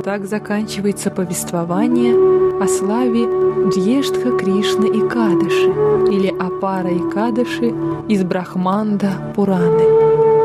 Так заканчивается повествование о славе Джьештха Кришны Экадаши или Апара Экадаши из Брахманда Пураны.